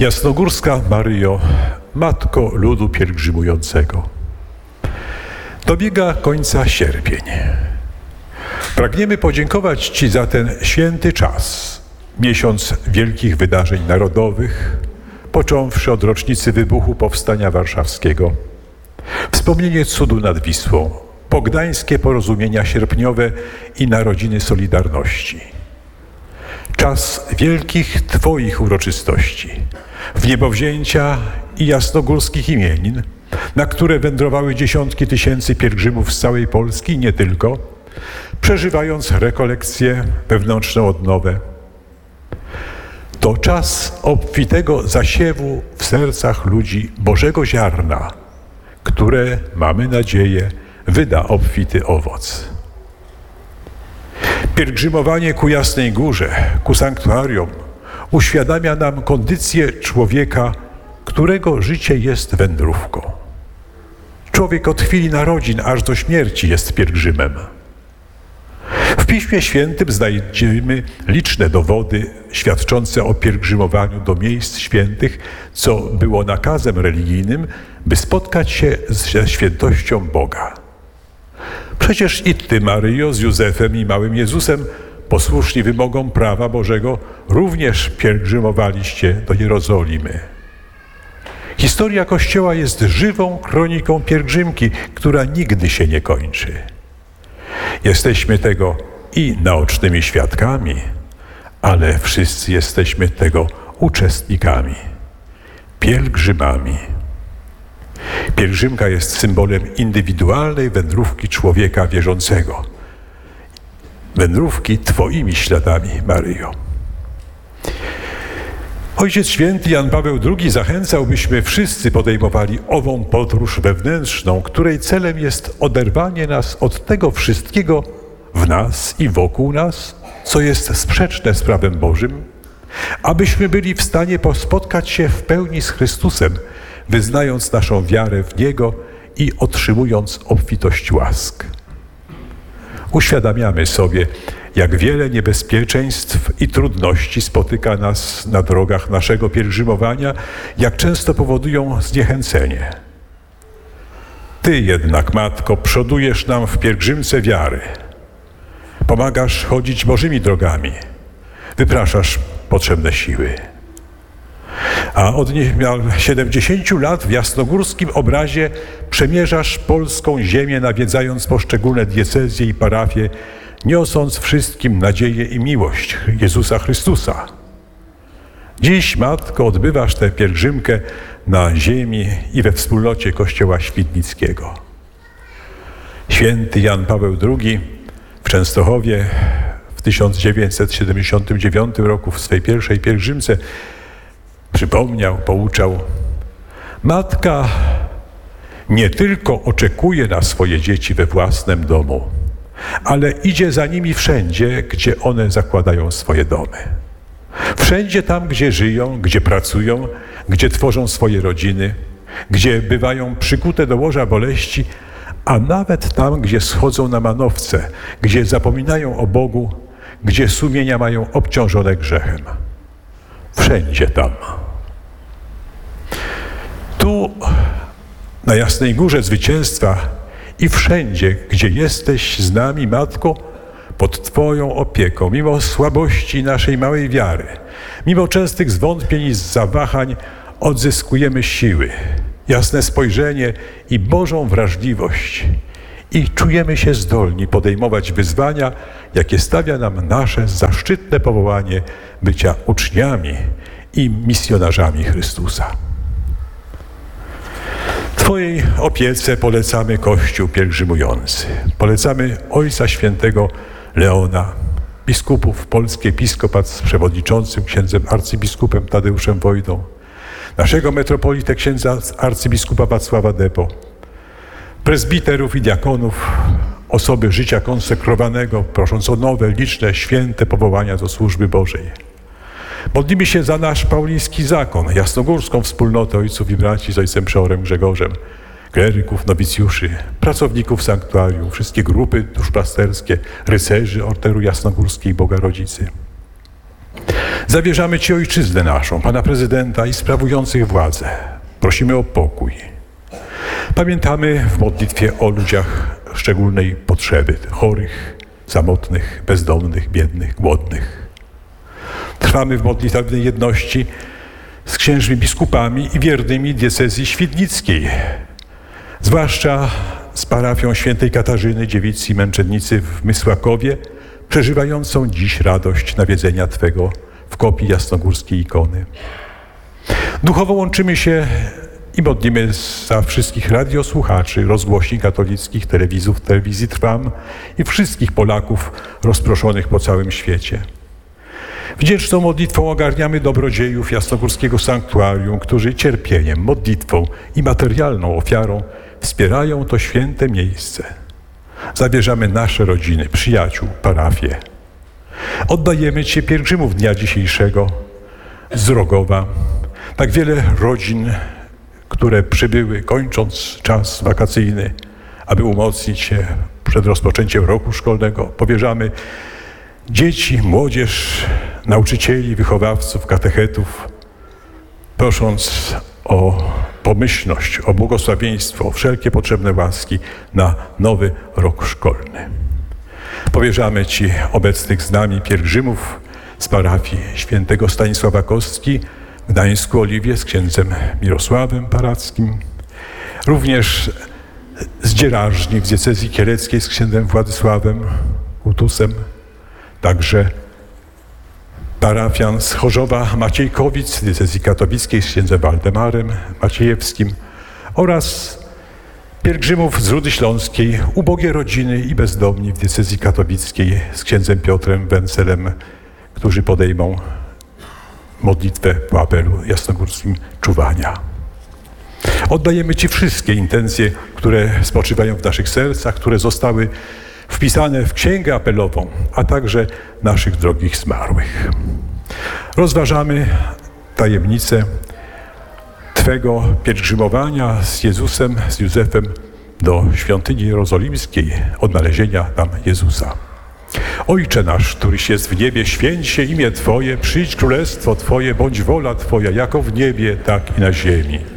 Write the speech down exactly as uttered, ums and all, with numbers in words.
Jasnogórska Maryjo, Matko ludu pielgrzymującego. Dobiega końca sierpień. Pragniemy podziękować Ci za ten święty czas, miesiąc wielkich wydarzeń narodowych, począwszy od rocznicy wybuchu Powstania Warszawskiego, wspomnienie cudu nad Wisłą, pogdańskie porozumienia sierpniowe i narodziny Solidarności. Czas wielkich Twoich uroczystości, wniebowzięcia i jasnogórskich imienin, na które wędrowały dziesiątki tysięcy pielgrzymów z całej Polski i nie tylko, przeżywając rekolekcje, wewnętrzną odnowę. To czas obfitego zasiewu w sercach ludzi Bożego ziarna, które, mamy nadzieję, wyda obfity owoc. Pielgrzymowanie ku Jasnej Górze, ku sanktuarium, uświadamia nam kondycję człowieka, którego życie jest wędrówką. Człowiek od chwili narodzin aż do śmierci jest pielgrzymem. W Piśmie Świętym znajdziemy liczne dowody świadczące o pielgrzymowaniu do miejsc świętych, co było nakazem religijnym, by spotkać się ze świętością Boga. Przecież i Ty, Maryjo, z Józefem i małym Jezusem, posłuszni wymogom prawa Bożego, również pielgrzymowaliście do Jerozolimy. Historia Kościoła jest żywą kroniką pielgrzymki, która nigdy się nie kończy. Jesteśmy tego i naocznymi świadkami, ale wszyscy jesteśmy tego uczestnikami, pielgrzymami. Pielgrzymka jest symbolem indywidualnej wędrówki człowieka wierzącego. Wędrówki Twoimi śladami, Maryjo. Ojciec Święty Jan Paweł drugi zachęcał, byśmy wszyscy podejmowali ową podróż wewnętrzną, której celem jest oderwanie nas od tego wszystkiego w nas i wokół nas, co jest sprzeczne z prawem Bożym, abyśmy byli w stanie spotkać się w pełni z Chrystusem, wyznając naszą wiarę w Niego i otrzymując obfitość łask. Uświadamiamy sobie, jak wiele niebezpieczeństw i trudności spotyka nas na drogach naszego pielgrzymowania, jak często powodują zniechęcenie. Ty jednak, Matko, przodujesz nam w pielgrzymce wiary. Pomagasz chodzić Bożymi drogami. Wypraszasz potrzebne siły. A od niemal siedemdziesięciu lat w jasnogórskim obrazie przemierzasz polską ziemię, nawiedzając poszczególne diecezje i parafie, niosąc wszystkim nadzieję i miłość Jezusa Chrystusa. Dziś, Matko, odbywasz tę pielgrzymkę na ziemi i we wspólnocie Kościoła Świdnickiego. Święty Jan Paweł drugi w Częstochowie w tysiąc dziewięćset siedemdziesiątym dziewiątym roku w swej pierwszej pielgrzymce przypomniał, pouczał: Matka nie tylko oczekuje na swoje dzieci we własnym domu, ale idzie za nimi wszędzie, gdzie one zakładają swoje domy. Wszędzie tam, gdzie żyją, gdzie pracują, gdzie tworzą swoje rodziny, gdzie bywają przykute do łoża boleści, a nawet tam, gdzie schodzą na manowce, gdzie zapominają o Bogu, gdzie sumienia mają obciążone grzechem. Wszędzie tam. Tu, na Jasnej Górze Zwycięstwa i wszędzie, gdzie jesteś z nami, Matko, pod Twoją opieką, mimo słabości naszej małej wiary, mimo częstych zwątpień i zawahań, odzyskujemy siły, jasne spojrzenie i Bożą wrażliwość i czujemy się zdolni podejmować wyzwania, jakie stawia nam nasze zaszczytne powołanie bycia uczniami i misjonarzami Chrystusa. Twojej opiece polecamy Kościół pielgrzymujący. Polecamy Ojca Świętego Leona, biskupów, polski episkopat z przewodniczącym księdzem arcybiskupem Tadeuszem Wojdą, naszego metropolitę księdza arcybiskupa Wacława Depo, prezbiterów i diakonów, osoby życia konsekrowanego, prosząc o nowe, liczne, święte powołania do służby Bożej. Modlimy się za nasz pauliński zakon, jasnogórską wspólnotę ojców i braci z ojcem przeorem Grzegorzem, kleryków, nowicjuszy, pracowników sanktuarium, wszystkie grupy duszpasterskie, rycerzy Orderu Jasnogórskiej Boga Rodzicy. Zawierzamy Ci ojczyznę naszą, Pana Prezydenta i sprawujących władzę. Prosimy o pokój. Pamiętamy w modlitwie o ludziach szczególnej potrzeby, chorych, samotnych, bezdomnych, biednych, głodnych. Trwamy w modlitewnej jedności z księżmi biskupami i wiernymi diecezji świdnickiej, zwłaszcza z parafią świętej Katarzyny, dziewicy i męczennicy w Mysłakowie, przeżywającą dziś radość nawiedzenia Twego w kopii jasnogórskiej ikony. Duchowo łączymy się i modlimy za wszystkich radiosłuchaczy, rozgłośni katolickich, telewizów, telewizji Trwam i wszystkich Polaków rozproszonych po całym świecie. Wdzięczną modlitwą ogarniamy dobrodziejów jasnogórskiego sanktuarium, którzy cierpieniem, modlitwą i materialną ofiarą wspierają to święte miejsce. Zawierzamy nasze rodziny, przyjaciół, parafie. Oddajemy Ci pielgrzymów dnia dzisiejszego z Rogowa. Tak wiele rodzin, które przybyły, kończąc czas wakacyjny, aby umocnić się przed rozpoczęciem roku szkolnego. Powierzamy dzieci, młodzież, nauczycieli, wychowawców, katechetów, prosząc o pomyślność, o błogosławieństwo, o wszelkie potrzebne łaski na nowy rok szkolny. Powierzamy Ci obecnych z nami pielgrzymów z parafii świętego Stanisława Kostki w Gdańsku Oliwie z księdzem Mirosławem Parackim, również z Dzierażni w diecezji kieleckiej z księdzem Władysławem Hutusem, także parafian z Chorzowa Maciejkowic w diecezji katowickiej z księdzem Waldemarem Maciejewskim oraz pielgrzymów z Rudy Śląskiej, ubogie rodziny i bezdomni w diecezji katowickiej z księdzem Piotrem Wencelem, którzy podejmą modlitwę po apelu jasnogórskim czuwania. Oddajemy Ci wszystkie intencje, które spoczywają w naszych sercach, które zostały wpisane w księgę apelową, a także naszych drogich zmarłych. Rozważamy tajemnicę Twego pielgrzymowania z Jezusem, z Józefem do świątyni jerozolimskiej, odnalezienia tam Jezusa. Ojcze nasz, któryś jest w niebie, święć się imię Twoje, przyjdź królestwo Twoje, bądź wola Twoja, jako w niebie, tak i na ziemi.